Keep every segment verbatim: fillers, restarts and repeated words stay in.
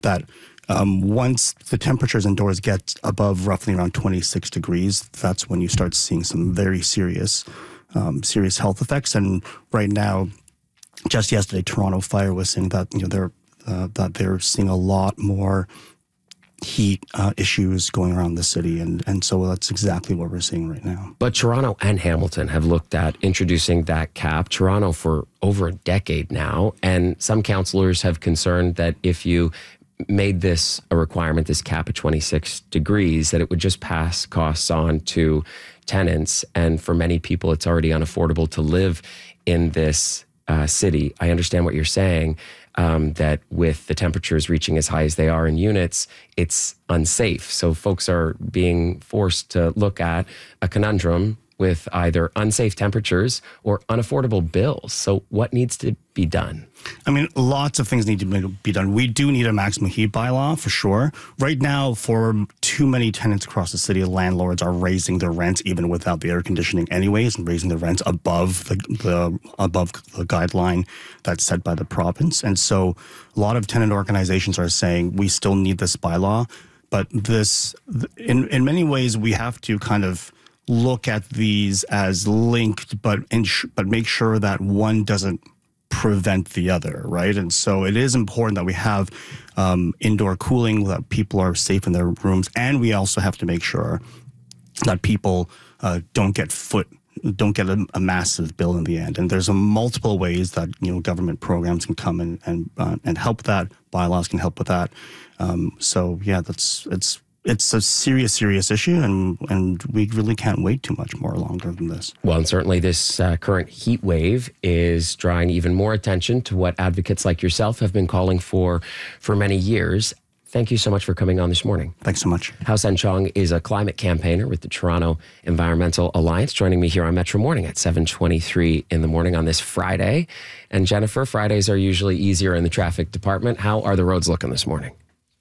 that um, once the temperatures indoors get above roughly around twenty-six degrees, that's when you start seeing some very serious, um, serious health effects. And right now, just yesterday, Toronto Fire was saying that you know they're uh, that they're seeing a lot more heat uh, issues going around the city, and and so that's exactly what we're seeing right now. But Toronto and Hamilton have looked at introducing that cap. Toronto for over a decade now, and some councillors have concerned that if you made this a requirement, this cap at twenty-six degrees, that it would just pass costs on to tenants. And for many people, it's already unaffordable to live in this uh, city. I understand what you're saying, um, that with the temperatures reaching as high as they are in units, it's unsafe. So folks are being forced to look at a conundrum with either unsafe temperatures or unaffordable bills. So what needs to be done? I mean, lots of things need to be done. We do need a maximum heat bylaw for sure. Right now, for too many tenants across the city, landlords are raising their rents even without the air conditioning anyways, and raising the rents above the, the above the guideline that's set by the province. And so a lot of tenant organizations are saying we still need this bylaw, but this, in, in many ways, we have to kind of look at these as linked, but ins- but make sure that one doesn't prevent the other, right? And so it is important that we have um, indoor cooling, that people are safe in their rooms, and we also have to make sure that people uh, don't get foot don't get a, a massive bill in the end. And there's a multiple ways that you know government programs can come and and uh, and help that. Bylaws can help with that. Um, so yeah, that's it's. It's a serious, serious issue, and and we really can't wait too much more longer than this. Well, and certainly this uh, current heat wave is drawing even more attention to what advocates like yourself have been calling for for many years. Thank you so much for coming on this morning. Thanks so much. Hao Sen-Chong is a climate campaigner with the Toronto Environmental Alliance, joining me here on Metro Morning at seven twenty-three in the morning on this Friday. And Jennifer, Fridays are usually easier in the traffic department. How are the roads looking this morning?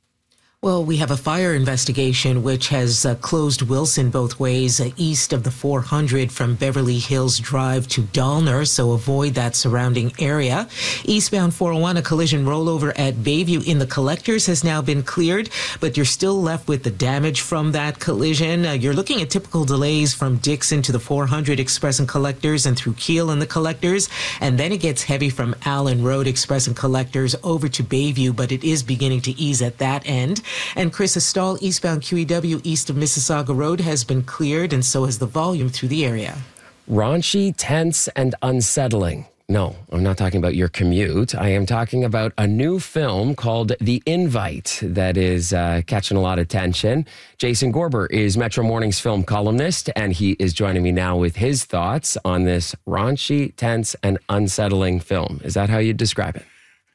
Well, we have a fire investigation which has uh, closed Wilson both ways, uh, east of the four hundred from Beverly Hills Drive to Dallner, so avoid that surrounding area. Eastbound four oh one, a collision rollover at Bayview in the collectors has now been cleared, but you're still left with the damage from that collision. Uh, you're looking at typical delays from Dixon to the four hundred Express and Collectors and through Keele and the collectors, and then it gets heavy from Allen Road Express and Collectors over to Bayview, but it is beginning to ease at that end. And Chris, a stall eastbound Q E W east of Mississauga Road has been cleared, and so has the volume through the area. Raunchy, tense, and unsettling. No, I'm not talking about your commute. I am talking about a new film called The Invite that is uh, catching a lot of attention. Jason Gorber is Metro Morning's film columnist, and he is joining me now with his thoughts on this raunchy, tense, and unsettling film. Is that how you'd describe it?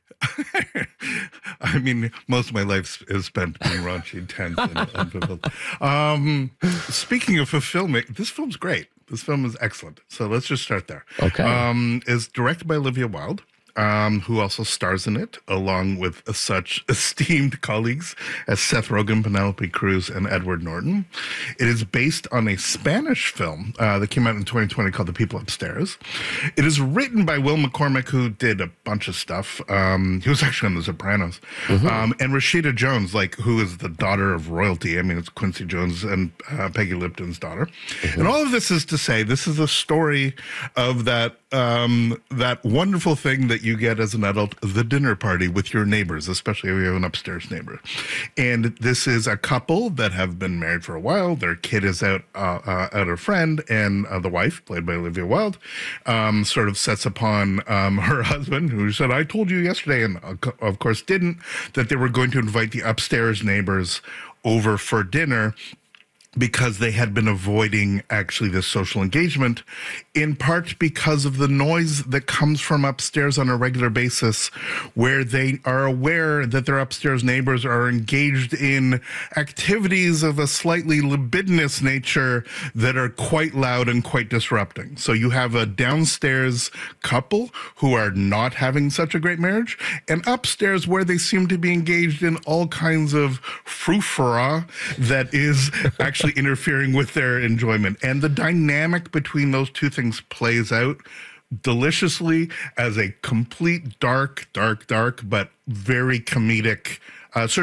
I mean, most of my life is spent being raunchy, tense, and unfulfilled. Um, speaking of fulfillment, this film's great. This film is excellent. So let's just start there. Okay. Um, it's directed by Olivia Wilde, um, who also stars in it, along with uh, such esteemed colleagues as Seth Rogen, Penelope Cruz, and Edward Norton. It is based on a Spanish film uh, that came out in twenty twenty called The People Upstairs. It is written by Will McCormick, who did a bunch of stuff. Um, he was actually on The Sopranos. Mm-hmm. um, and Rashida Jones, like, who is the daughter of royalty. I mean, it's Quincy Jones and uh, Peggy Lipton's daughter. Mm-hmm. And all of this is to say, this is a story of that um, that wonderful thing that you get as an adult, the dinner party with your neighbors, especially if you have an upstairs neighbor. And this is a couple that have been married for a while. Their kid is out uh, uh, out a friend, and uh, the wife, played by Olivia Wilde, um, sort of sets upon um, her husband, who said, I told you yesterday, and uh, of course didn't, that they were going to invite the upstairs neighbors over for dinner, because they had been avoiding actually this social engagement, in part because of the noise that comes from upstairs on a regular basis, where they are aware that their upstairs neighbors are engaged in activities of a slightly libidinous nature that are quite loud and quite disrupting. So you have a downstairs couple who are not having such a great marriage, and upstairs where they seem to be engaged in all kinds of frou-frou that is actually interfering with their enjoyment. And the dynamic between those two things plays out deliciously as a complete dark, dark, dark, but very comedic, uh,